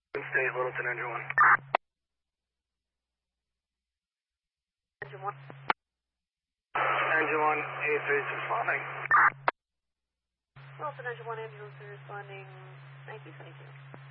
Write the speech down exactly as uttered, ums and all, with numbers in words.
State, Littleton, engine one. Engine one. Engine one, eight three is responding. Littleton, engine one, ambulance is responding nineteen twenty-two.